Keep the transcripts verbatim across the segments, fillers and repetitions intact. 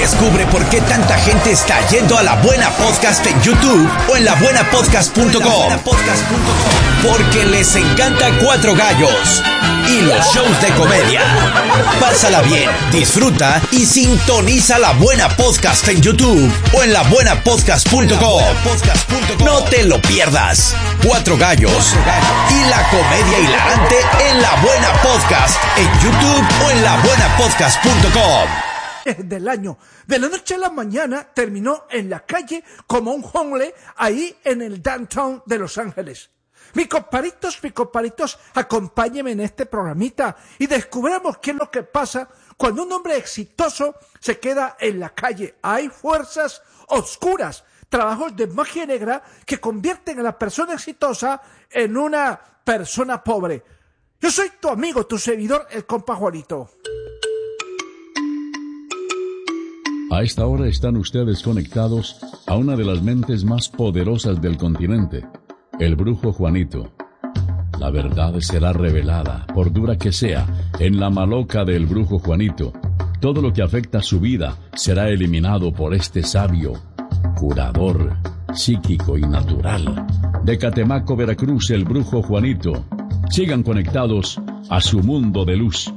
Descubre por qué tanta gente está yendo a La Buena Podcast en YouTube o en la buena podcast punto com. Porque les encanta Cuatro Gallos y los shows de comedia. Pásala bien, disfruta y sintoniza La Buena Podcast en YouTube o en la buena podcast punto com. No te lo pierdas. Cuatro Gallos y la comedia hilarante en La Buena Podcast en YouTube o en la buena podcast punto com. Del año, de la noche a la mañana, terminó en la calle como un homeless ahí en el downtown de Los Ángeles. Mis comparitos, mis comparitos, acompáñenme en este programita y descubramos qué es lo que pasa cuando un hombre exitoso se queda en la calle. Hay fuerzas oscuras, trabajos de magia negra que convierten a la persona exitosa en una persona pobre. Yo soy tu amigo, tu servidor, el compa Juanito. A esta hora están ustedes conectados a una de las mentes más poderosas del continente, el brujo Juanito. La verdad será revelada, por dura que sea, en la maloca del brujo Juanito. Todo lo que afecta a su vida será eliminado por este sabio, curador, psíquico y natural. De Catemaco, Veracruz, el brujo Juanito. Sigan conectados a su mundo de luz.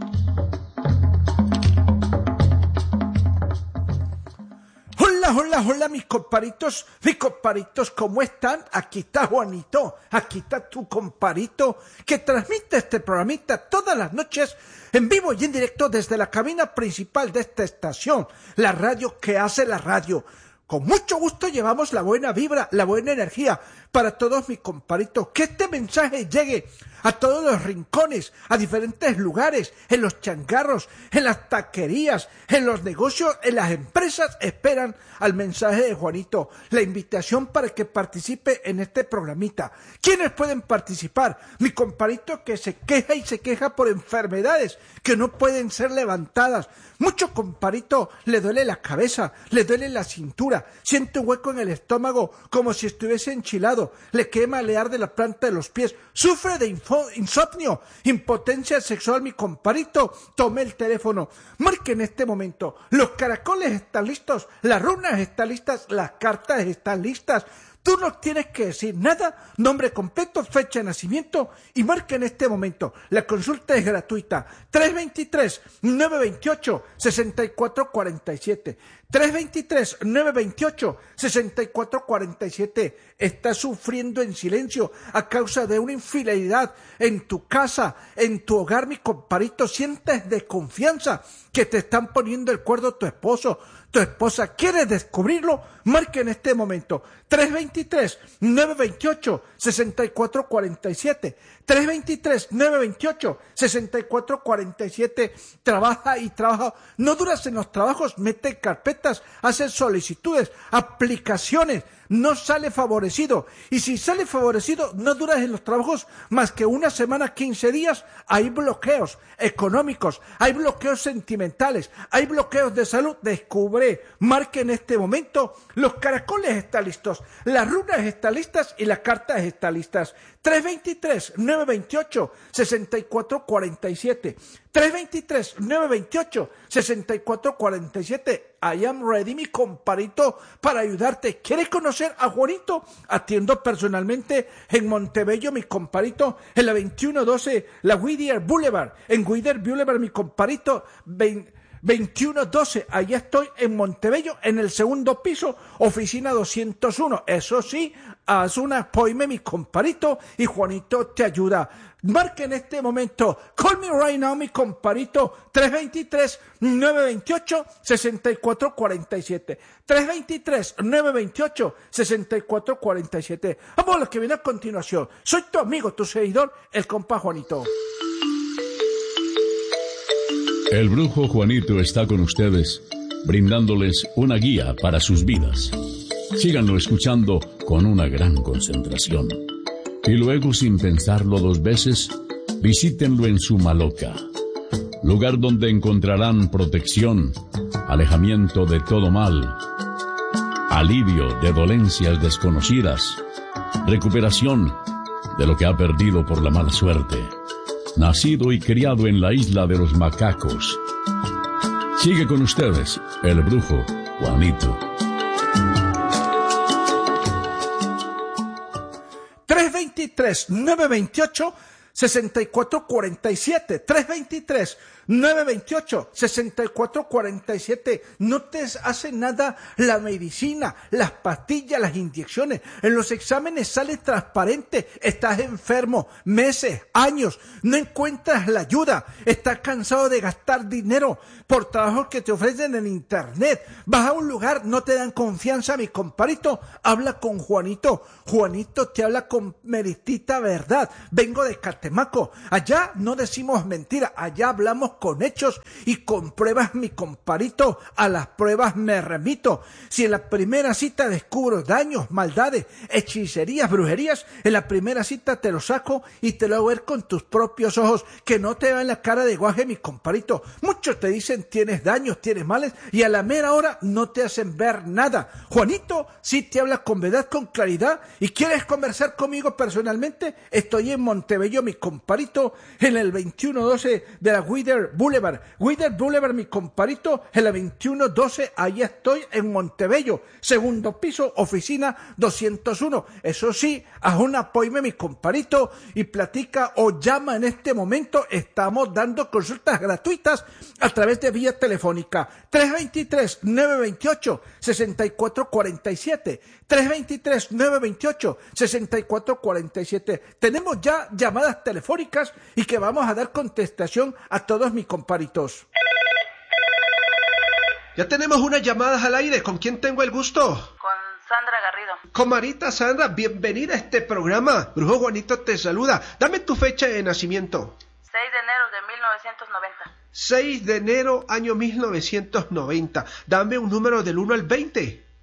Hola, hola, mis comparitos, mis comparitos, ¿cómo están? Aquí está Juanito, aquí está tu comparito que transmite este programita todas las noches en vivo y en directo desde la cabina principal de esta estación, la radio que hace la radio. Con mucho gusto llevamos la buena vibra, la buena energía para todos mis comparitos. Que este mensaje llegue a todos los rincones, a diferentes lugares, en los changarros, en las taquerías, en los negocios, en las empresas. Esperan al mensaje de Juanito, la invitación para que participe en este programita. ¿Quiénes pueden participar? Mi comparito que se queja y se queja por enfermedades que no pueden ser levantadas. Mucho comparito le duele la cabeza, le duele la cintura, siente un hueco en el estómago como si estuviese enchilado, le quema, le arde la planta de los pies, sufre de info, insomnio, impotencia sexual. Mi comparito, tome el teléfono, marque en este momento. Los caracoles están listos, las runas están listas, las cartas están listas. Tú no tienes que decir nada, nombre completo, fecha de nacimiento y marca en este momento. La consulta es gratuita. tres dos tres, nueve dos ocho, seis cuatro cuatro siete. tres dos tres, nueve dos ocho, seis cuatro cuatro siete. Estás sufriendo en silencio a causa de una infidelidad en tu casa, en tu hogar, mi comparito. Sientes desconfianza que te están poniendo el cuerno tu esposo, tu esposa. ¿Quieres descubrirlo? Marca en este momento. tres dos tres, nueve dos ocho, seis cuatro cuatro siete. tres dos tres, nueve dos ocho, seis cuatro cuatro siete. Trabaja y trabaja. No duras en los trabajos, mete carpetas, hace solicitudes, aplicaciones. No sale favorecido. Y si sale favorecido, no duras en los trabajos más que una semana, quince días. Hay bloqueos económicos, hay bloqueos sentimentales, hay bloqueos de salud. Descubre, marque en este momento. Los caracoles están listos, las runas están listas y las cartas están listas. tres dos tres, nueve dos ocho, seis cuatro cuatro siete. tres dos tres, nueve dos ocho, seis cuatro cuatro siete. I am ready, mi comparito, para ayudarte. ¿Quieres conocer a Juanito? Atiendo personalmente en Montebello, mi comparito, en la veintiuno doce, la Whittier Boulevard. En Whittier Boulevard, mi comparito, veintiuno doce, allá estoy en Montebello, en el segundo piso, oficina doscientos uno. Eso sí, haz una appointment, mi comparito, y Juanito te ayuda. Marca en este momento. Call me right now, mi comparito. tres dos tres, nueve dos ocho, seis cuatro cuatro siete. tres dos tres, nueve dos ocho, seis cuatro cuatro siete. Vamos a lo que viene a continuación. Soy tu amigo, tu seguidor, el compa Juanito. El brujo Juanito está con ustedes, brindándoles una guía para sus vidas. Síganlo escuchando con una gran concentración. Y luego, sin pensarlo dos veces, visítenlo en su maloca, lugar donde encontrarán protección, alejamiento de todo mal, alivio de dolencias desconocidas, recuperación de lo que ha perdido por la mala suerte. Nacido y criado en la isla de los macacos, Sigue con ustedes, el brujo Juanito. tres dos tres, nueve dos ocho, seis cuatro cuatro siete. tres dos tres, nueve dos ocho, seis cuatro cuatro siete. No te hace nada la medicina, las pastillas, las inyecciones. En los exámenes sale transparente. Estás enfermo meses, años. No encuentras la ayuda. Estás cansado de gastar dinero por trabajos que te ofrecen en internet. Vas a un lugar, no te dan confianza, mi comparito. Habla con Juanito. Juanito te habla con meritita verdad. Vengo de Catemaco. Allá no decimos mentira. Allá hablamos con hechos y con pruebas, mi comparito. A las pruebas me remito. Si en la primera cita descubro daños, maldades, hechicerías, brujerías, en la primera cita te lo saco y te lo hago ver con tus propios ojos. Que no te vean la cara de guaje, mi comparito. Muchos te dicen tienes daños, tienes males y a la mera hora no te hacen ver nada. Juanito sí te habla con verdad, con claridad. ¿Y quieres conversar conmigo personalmente? Estoy en Montebello, mi comparito, en el veintiuno doce de la Wither Boulevard. Wither Boulevard, mi comparito, en la veintiuno doce, ahí estoy en Montebello. Segundo piso, oficina doscientos uno. Eso sí, haz un apoyo, mi comparito, y platica o llama en este momento. Estamos dando consultas gratuitas a través de vía telefónica. tres dos tres, nueve dos ocho, seis cuatro cuatro siete. tres dos tres, nueve dos ocho, seis cuatro cuatro siete. Tenemos ya llamadas telefónicas y que vamos a dar contestación a todos mis comparitos. Ya tenemos unas llamadas al aire. ¿Con quién tengo el gusto? Con Sandra Garrido. Comadita Sandra, bienvenida a este programa. Brujo Juanito te saluda. Dame tu fecha de nacimiento. seis de enero de mil novecientos noventa. seis de enero, año mil novecientos noventa. Dame un número del uno al veinte.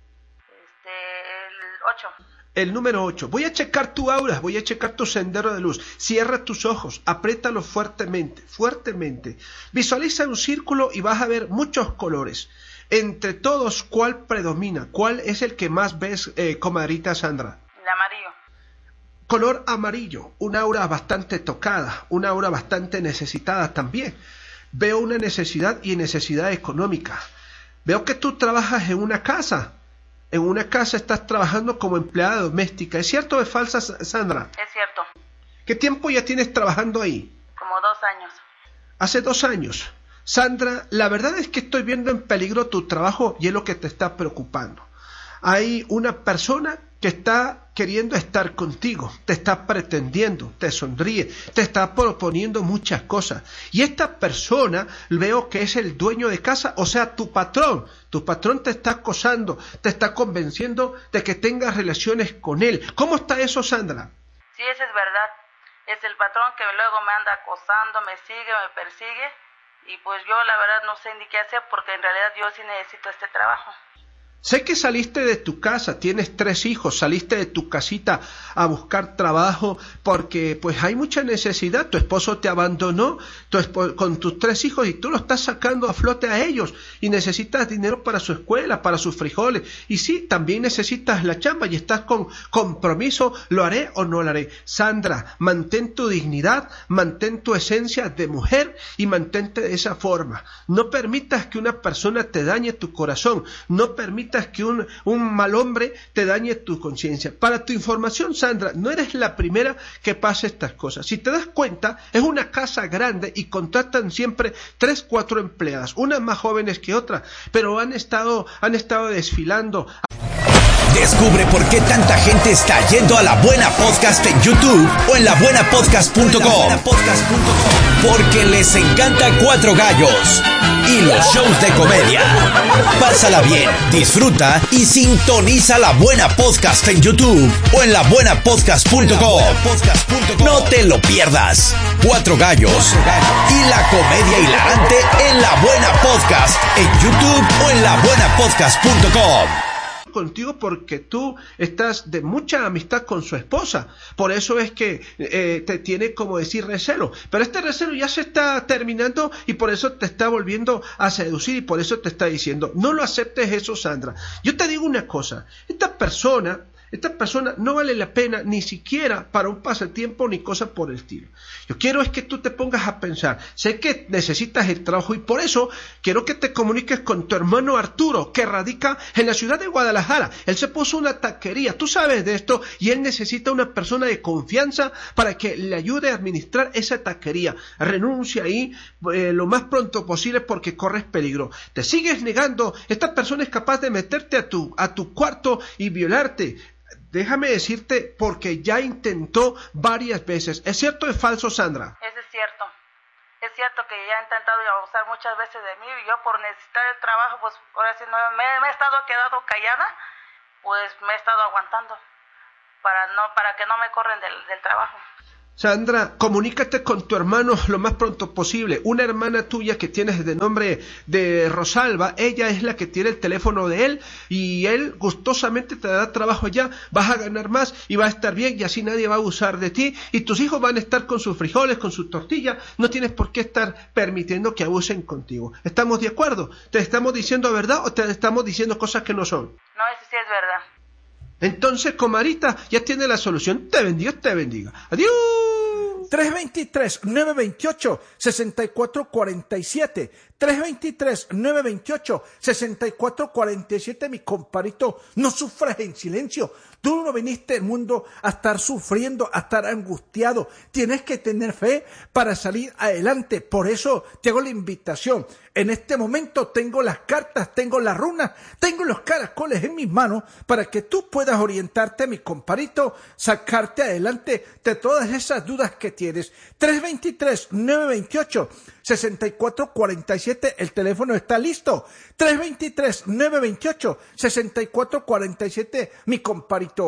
Este, el ocho. El número ocho. Voy a checar tu aura, voy a checar tu sendero de luz. Cierra tus ojos, apriétalos fuertemente, fuertemente. Visualiza un círculo y vas a ver muchos colores. Entre todos, ¿cuál predomina? ¿Cuál es el que más ves, eh, comadrita Sandra? El amarillo. Color amarillo, una aura bastante tocada, una aura bastante necesitada también. Veo una necesidad y necesidad económica. Veo que tú trabajas en una casa. En una casa estás trabajando como empleada doméstica. ¿Es cierto o es falsa, Sandra? Es cierto. ¿Qué tiempo ya tienes trabajando ahí? Como dos años. Hace dos años. Sandra, la verdad es que estoy viendo en peligro tu trabajo y es lo que te está preocupando. Hay una persona que está queriendo estar contigo, te está pretendiendo, te sonríe, te está proponiendo muchas cosas. Y esta persona veo que es el dueño de casa, o sea, tu patrón. Tu patrón te está acosando, te está convenciendo de que tengas relaciones con él. ¿Cómo está eso, Sandra? Sí, eso es verdad. Es el patrón que luego me anda acosando, me sigue, me persigue. Y pues yo la verdad no sé ni qué hacer porque en realidad yo sí necesito este trabajo. Sé que saliste de tu casa, tienes tres hijos, saliste de tu casita a buscar trabajo porque pues hay mucha necesidad. Tu esposo te abandonó tu esp- con tus tres hijos y tú lo estás sacando a flote a ellos y necesitas dinero para su escuela, para sus frijoles. Y sí, también necesitas la chamba y estás con compromiso, ¿lo haré o no lo haré? Sandra, mantén tu dignidad, mantén tu esencia de mujer y mantente de esa forma. No permitas que una persona te dañe tu corazón, no permitas que un, un mal hombre te dañe tu conciencia. Para tu información, Sandra, no eres la primera que pasa estas cosas. Si te das cuenta, es una casa grande y contratan siempre tres, cuatro empleadas, unas más jóvenes que otras, pero han estado, han estado desfilando. Descubre por qué tanta gente está yendo a La Buena Podcast en YouTube o en la buena podcast punto com. Porque les encanta Cuatro Gallos y los shows de comedia. Pásala bien, disfruta y sintoniza La Buena Podcast en YouTube o en la buena podcast punto com. No te lo pierdas. Cuatro Gallos y la comedia hilarante en La Buena Podcast en YouTube o en la buena podcast punto com. Contigo porque tú estás de mucha amistad con su esposa, por eso es que eh, te tiene, como decir, recelo, pero este recelo ya se está terminando y por eso te está volviendo a seducir y por eso te está diciendo, no lo aceptes eso, Sandra. Yo te digo una cosa, esta persona Esta persona no vale la pena ni siquiera para un pasatiempo ni cosa por el estilo. Yo quiero es que tú te pongas a pensar. Sé que necesitas el trabajo y por eso quiero que te comuniques con tu hermano Arturo, que radica en la ciudad de Guadalajara. Él se puso una taquería, tú sabes de esto, y él necesita una persona de confianza para que le ayude a administrar esa taquería. Renuncia ahí eh, lo más pronto posible porque corres peligro. Te sigues negando, esta persona es capaz de meterte a tu, a tu cuarto y violarte. Déjame decirte, porque ya intentó varias veces. ¿Es cierto o es falso, Sandra? Eso es cierto. Es cierto que ya ha intentado abusar muchas veces de mí y yo por necesitar el trabajo, pues ahora sí no, me, me he estado quedado callada, pues me he estado aguantando para no para que no me corren del, del trabajo. Sandra, comunícate con tu hermano lo más pronto posible. Una hermana tuya que tienes de nombre de Rosalba, ella es la que tiene el teléfono de él y él gustosamente te dará trabajo ya, vas a ganar más y va a estar bien y así nadie va a abusar de ti y tus hijos van a estar con sus frijoles, con su tortilla, no tienes por qué estar permitiendo que abusen contigo. ¿Estamos de acuerdo? ¿Te estamos diciendo verdad o te estamos diciendo cosas que no son? No, eso sí es verdad. Entonces, comadita, ya tiene la solución. Te bendiga, te bendiga. Adiós. tres dos tres, nueve dos ocho, seis cuatro cuatro siete. tres dos tres, nueve dos ocho, seis cuatro cuatro siete, mi comparito, no sufras en silencio. Tú no viniste al mundo a estar sufriendo, a estar angustiado. Tienes que tener fe para salir adelante. Por eso te hago la invitación. En este momento tengo las cartas, tengo las runas, tengo los caracoles en mis manos para que tú puedas orientarte, mi comparito, sacarte adelante de todas esas dudas que tienes. tres dos tres, nueve dos ocho, seis cuatro cuatro siete, el teléfono está listo. tres dos tres, nueve dos ocho, seis cuatro cuatro siete, mi comparito.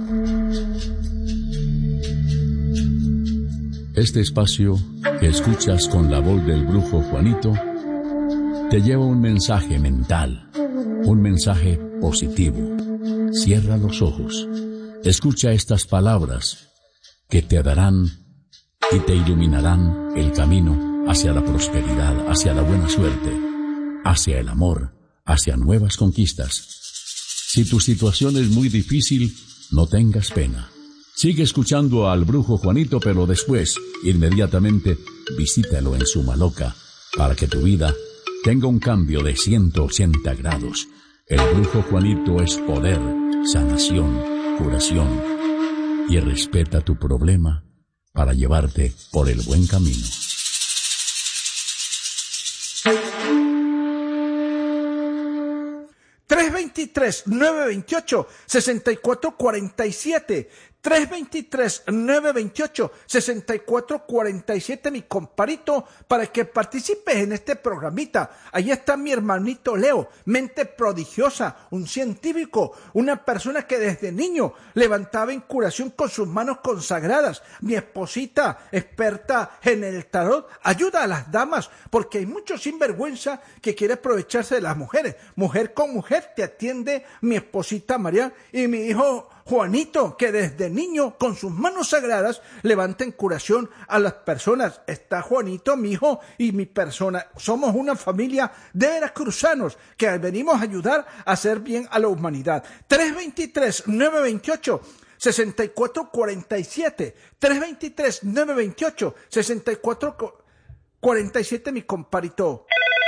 Este espacio que escuchas con la voz del brujo Juanito te lleva un mensaje mental, un mensaje positivo. Cierra los ojos, escucha estas palabras que te darán y te iluminarán el camino hacia la prosperidad, hacia la buena suerte, hacia el amor, hacia nuevas conquistas. Si tu situación es muy difícil, no tengas pena. Sigue escuchando al brujo Juanito, pero después, inmediatamente, visítalo en Sumaloca para que tu vida tenga un cambio de ciento ochenta grados. El brujo Juanito es poder, sanación, curación y respeta tu problema para llevarte por el buen camino. tres dos tres, nueve dos ocho, seis cuatro cuatro siete. tres dos tres, nueve dos ocho, seis cuatro cuatro siete, mi comparito, para que participes en este programita. Ahí está mi hermanito Leo, mente prodigiosa, un científico, una persona que desde niño levantaba en curación con sus manos consagradas. Mi esposita, experta en el tarot, ayuda a las damas, porque hay mucho sinvergüenza que quiere aprovecharse de las mujeres. Mujer con mujer te atiende mi esposita María y mi hijo Juanito, que desde niño con sus manos sagradas levanta en curación a las personas. Está Juanito, mi hijo, y mi persona. Somos una familia de veracruzanos que venimos a ayudar a hacer bien a la humanidad. tres dos tres, nueve dos ocho, seis cuatro cuatro siete. tres dos tres, nueve dos ocho, seis cuatro cuatro siete, mi comparito.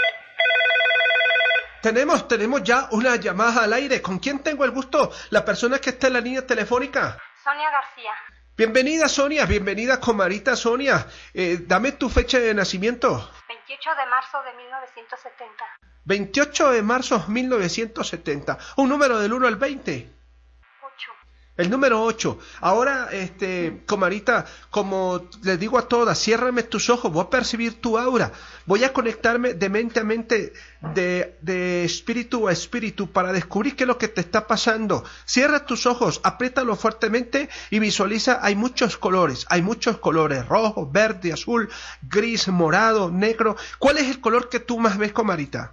Tenemos, tenemos ya una llamada al aire. ¿Con quién tengo el gusto? La persona que está en la línea telefónica. Sonia García. Bienvenida, Sonia. Bienvenida, comadita Sonia. Eh, dame tu fecha de nacimiento. veintiocho de marzo de mil novecientos setenta. veintiocho de marzo de mil novecientos setenta. Un número del uno al veinte. ocho. El número ocho. Ahora, este, comadita, como les digo a todas, ciérrame tus ojos, voy a percibir tu aura, voy a conectarme de mente a mente, de, de espíritu a espíritu, para descubrir qué es lo que te está pasando. Cierra tus ojos, apriétalo fuertemente y visualiza, hay muchos colores, hay muchos colores, rojo, verde, azul, gris, morado, negro. ¿Cuál es el color que tú más ves, comadita?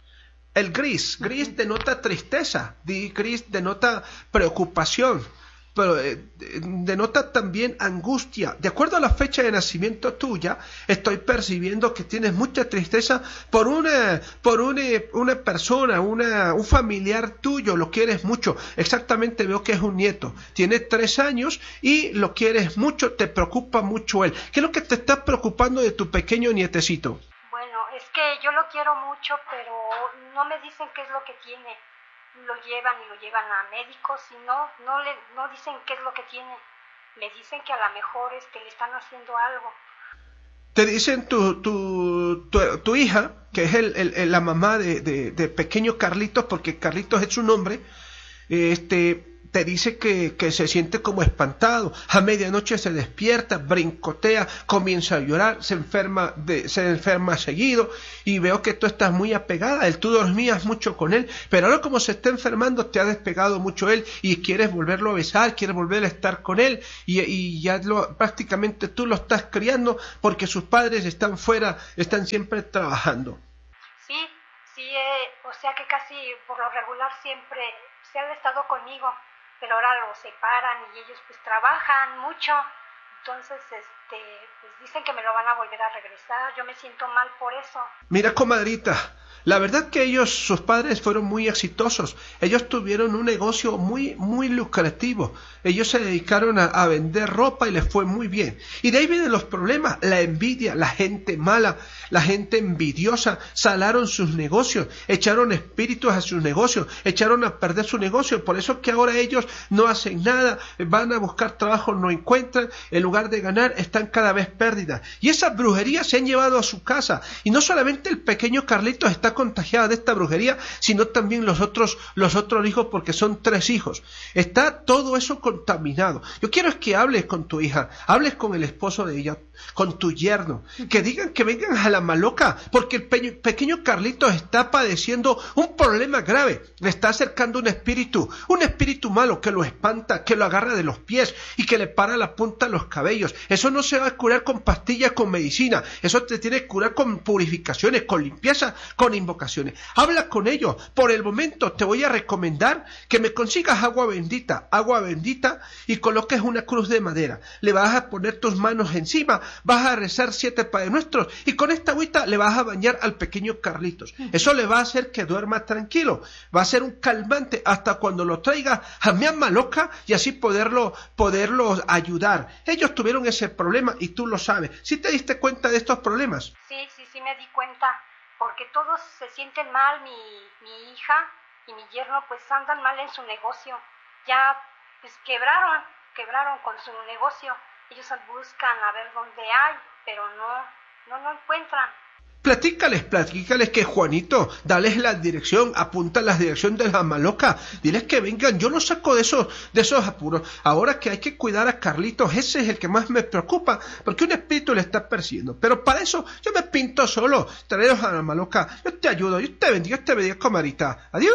El gris, gris denota tristeza, gris denota preocupación. pero eh, denota también angustia. De acuerdo a la fecha de nacimiento tuya, estoy percibiendo que tienes mucha tristeza por una, por una, una persona, una, un familiar tuyo, lo quieres mucho. Exactamente veo que es un nieto, tiene tres años y lo quieres mucho, te preocupa mucho él. ¿Qué es lo que te está preocupando de tu pequeño nietecito? Bueno, es que yo lo quiero mucho, pero no me dicen qué es lo que tiene. Lo llevan y lo llevan a médicos y no, no le, no dicen qué es lo que tiene. Me dicen que a lo mejor este, le están haciendo algo. Te dicen tu, tu, tu, tu hija, que es el, el, la mamá de, de, de pequeño Carlitos, porque Carlitos es su nombre, este... te dice que, que se siente como espantado, a medianoche se despierta, brincotea, comienza a llorar, se enferma, de, se enferma seguido, y veo que tú estás muy apegada, él, tú dormías mucho con él, pero ahora como se está enfermando te ha despegado mucho él, y quieres volverlo a besar, quieres volver a estar con él, y, y ya lo, prácticamente tú lo estás criando, porque sus padres están fuera, están siempre trabajando. Sí, sí, eh, o sea que casi por lo regular siempre se han estado conmigo, pero ahora los separan y ellos pues trabajan mucho, entonces este pues dicen que me lo van a volver a regresar. Yo me siento mal por eso. Mira, comadrita, la verdad que ellos, sus padres fueron muy exitosos, ellos tuvieron un negocio muy muy lucrativo, ellos se dedicaron a, a vender ropa y les fue muy bien, y de ahí vienen los problemas, la envidia, la gente mala, la gente envidiosa, salaron sus negocios, echaron espíritus a sus negocios, echaron a perder su negocio, por eso que ahora ellos no hacen nada, van a buscar trabajo, no encuentran, en lugar de ganar están cada vez pérdidas, y esas brujerías se han llevado a su casa, y no solamente el pequeño Carlitos está contagiada de esta brujería, sino también los otros, los otros hijos, porque son tres hijos, está todo eso contaminado. Yo quiero es que hables con tu hija, hables con el esposo de ella, con tu yerno, que digan que vengan a la maloca, porque el pe- pequeño Carlitos está padeciendo un problema grave, le está acercando un espíritu, un espíritu malo que lo espanta, que lo agarra de los pies y que le para la punta de los cabellos. Eso no se va a curar con pastillas, con medicina, eso te tiene que curar con purificaciones, con limpieza, con invocaciones. Habla con ellos. Por el momento te voy a recomendar que me consigas agua bendita, agua bendita, y coloques una cruz de madera. Le vas a poner tus manos encima, vas a rezar siete Padres Nuestros, y con esta agüita le vas a bañar al pequeño Carlitos. Eso le va a hacer que duerma tranquilo, va a ser un calmante hasta cuando lo traiga a mi alma loca, y así poderlo, poderlo ayudar. Ellos tuvieron ese problema y tú lo sabes. ¿Sí te diste cuenta de estos problemas? Sí, sí, sí me di cuenta, porque todos se sienten mal, mi, mi hija y mi yerno pues andan mal en su negocio, ya pues quebraron, quebraron con su negocio, ellos buscan a ver dónde hay, pero no, no, no encuentran. Platícales, platícales que Juanito, dales la dirección, apunta la dirección de la maloca, diles que vengan, yo los saco de esos, de esos apuros. Ahora que hay que cuidar a Carlitos, ese es el que más me preocupa, porque un espíritu le está persiguiendo, pero para eso yo me pinto solo, traeros a la maloca, yo te ayudo, yo te bendiga, yo te bendiga, comadrita, adiós.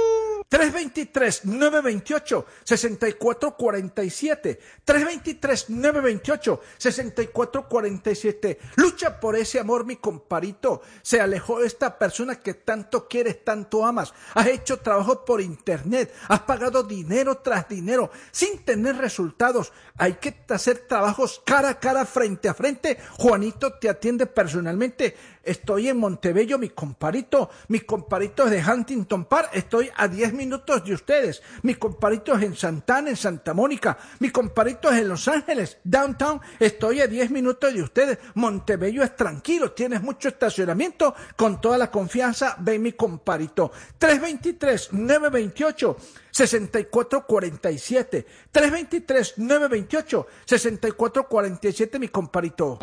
tres dos tres, nueve dos ocho, seis cuatro cuatro siete. tres dos tres, nueve dos ocho, seis cuatro cuatro siete. Lucha por ese amor, mi comparito. Se alejó esta persona que tanto quieres, tanto amas. Has hecho trabajo por internet. Has pagado dinero tras dinero sin tener resultados. Hay que hacer trabajos cara a cara, frente a frente. Juanito te atiende personalmente. Estoy en Montebello, mi comparito. Mi comparito es de Huntington Park. Estoy a diez minutos de ustedes. Mi comparito es en Santana, en Santa Mónica. Mi comparito es en Los Ángeles, downtown. Estoy a diez minutos de ustedes. Montebello es tranquilo, tienes mucho estacionamiento. Con toda la confianza, ven mi comparito. tres dos tres, nueve dos ocho, seis cuatro cuatro siete. tres dos tres, nueve dos ocho, seis cuatro cuatro siete, mi comparito.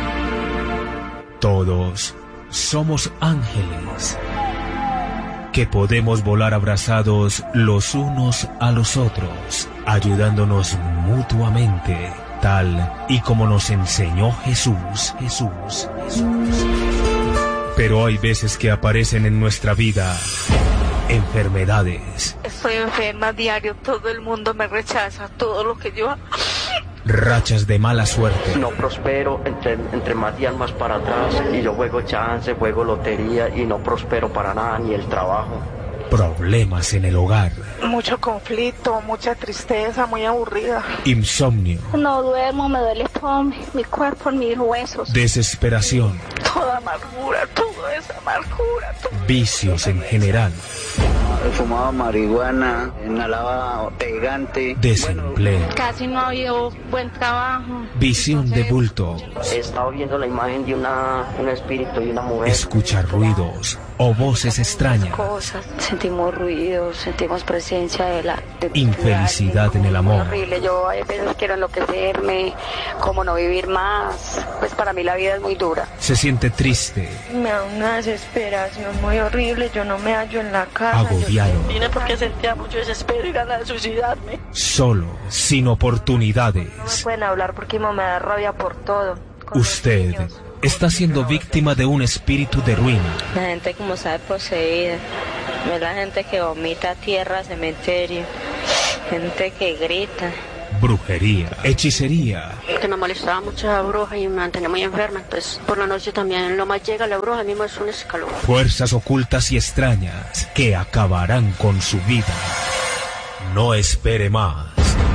Todos somos ángeles que podemos volar abrazados los unos a los otros, ayudándonos mutuamente, tal y como nos enseñó Jesús, Jesús, Jesús. Pero hay veces que aparecen en nuestra vida enfermedades. Estoy enferma a diario, todo el mundo me rechaza, todo lo que yo hago. Rachas de mala suerte. No prospero, entre, entre más días más para atrás, y yo juego chance, juego lotería y no prospero para nada, ni el trabajo. Problemas en el hogar. Mucho conflicto, mucha tristeza, muy aburrida. Insomnio. No duermo, me duele todo mi, mi cuerpo, mis huesos. Desesperación. Toda amargura, toda esa amargura. Todo. Vicios en general. Fumaba marihuana, inhalaba pegante. Desempleo. Casi no ha habido buen trabajo. Visión Entonces, de bulto. He estado viendo la imagen de una, un espíritu y una mujer. Escuchar ruidos o voces extrañas. Cosas. Sentimos ruidos, sentimos presencia de la... De Infelicidad en el amor. Horrible, yo a veces quiero enloquecerme, como no vivir más. Pues para mí la vida es muy dura. Se siente triste. Me da una desesperación muy horrible, yo no me hallo en la casa. Agobiado. Vine porque sentía mucho desespero y ganas de suicidarme. Solo, sin oportunidades. No me pueden hablar porque me da rabia por todo. Usted está siendo víctima de un espíritu de ruina. La gente como sabe poseída, es la gente que vomita tierra, cementerio, gente que grita. Brujería, hechicería. Que me molestaba mucho la bruja y me mantenía muy enferma, entonces por la noche también lo más llega la bruja, mismo es un escalón. Fuerzas ocultas y extrañas que acabarán con su vida. No espere más.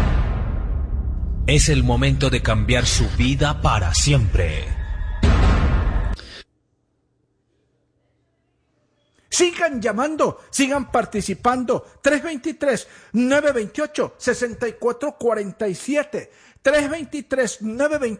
Es el momento de cambiar su vida para siempre. Sigan llamando, sigan participando. tres dos tres, nueve dos ocho, seis cuatro cuatro siete. tres dos tres, nueve dos